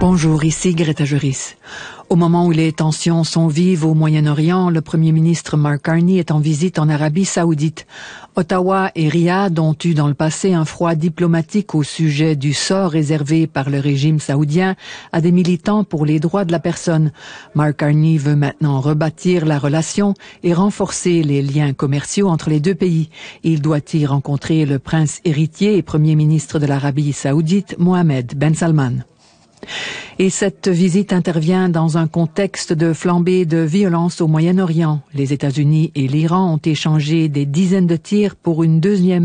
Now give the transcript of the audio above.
Bonjour, ici Greta Juris. Au moment où les tensions sont vives au Moyen-Orient, le Premier ministre Mark Carney est en visite en Arabie Saoudite. Ottawa et Riyad ont eu dans le passé un froid diplomatique au sujet du sort réservé par le régime saoudien à des militants pour les droits de la personne. Mark Carney veut maintenant rebâtir la relation et renforcer les liens commerciaux entre les deux pays. Il doit y rencontrer le prince héritier et Premier ministre de l'Arabie Saoudite, Mohammed Ben Salman. Et cette visite intervient dans un contexte de flambée de violence au Moyen-Orient. Les États-Unis et l'Iran ont échangé des dizaines de tirs pour une deuxième